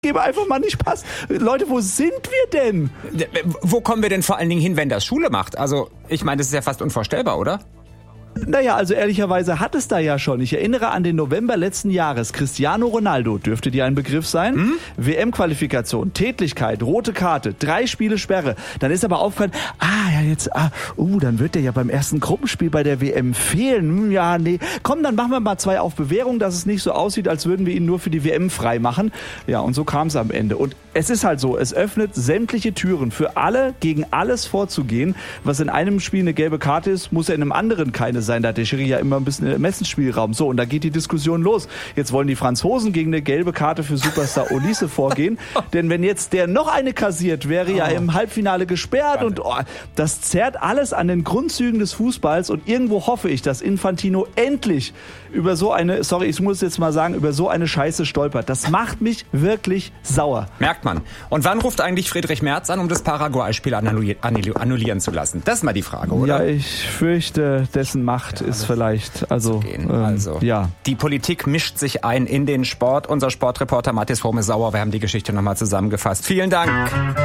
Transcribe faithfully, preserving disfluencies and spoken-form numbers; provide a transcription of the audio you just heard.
einfach mal nicht passt. Leute, wo sind wir denn? Wo kommen wir denn vor allen Dingen hin, wenn das Schule macht? Also, ich meine, das ist ja fast unvorstellbar, oder? Naja, also ehrlicherweise hat es da ja schon. Ich erinnere an den November letzten Jahres. Cristiano Ronaldo, dürfte dir ein Begriff sein? Hm? W M-Qualifikation, Tätlichkeit, rote Karte, drei Spiele Sperre. Dann ist aber aufgefallen, ah ja jetzt, ah, uh, dann wird der ja beim ersten Gruppenspiel bei der W M fehlen. Hm, ja, nee. Komm, dann machen wir mal zwei auf Bewährung, dass es nicht so aussieht, als würden wir ihn nur für die W M frei machen. Ja, und so kam es am Ende. Und es ist halt so, es öffnet sämtliche Türen für alle, gegen alles vorzugehen. Was in einem Spiel eine gelbe Karte ist, muss ja in einem anderen keine sein. Da hat der Schiri ja immer ein bisschen Ermessensspielraum. So, und da geht die Diskussion los. Jetzt wollen die Franzosen gegen eine gelbe Karte für Superstar Olise vorgehen. Denn wenn jetzt der noch eine kassiert, wäre ja im Halbfinale gesperrt. Und oh, das zerrt alles an den Grundzügen des Fußballs. Und irgendwo hoffe ich, dass Infantino endlich über so eine, sorry, ich muss jetzt mal sagen, über so eine Scheiße stolpert. Das macht mich wirklich sauer. Merkt man. Und wann ruft eigentlich Friedrich Merz an, um das Paraguay-Spiel annullieren zu lassen? Das ist mal die Frage, oder? Ja, ich fürchte, dessen Macht ja, ist vielleicht, also, ähm, also, ja. Die Politik mischt sich ein in den Sport. Unser Sportreporter Mathis Fromm ist sauer. Wir haben die Geschichte nochmal zusammengefasst. Vielen Dank.